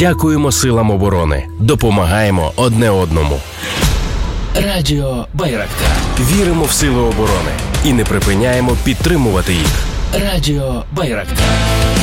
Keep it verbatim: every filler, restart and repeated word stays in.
Дякуємо силам оборони. Допомагаємо одне одному. Радіо Байрактар. Віримо в сили оборони і не припиняємо підтримувати їх. Радіо Байрактар.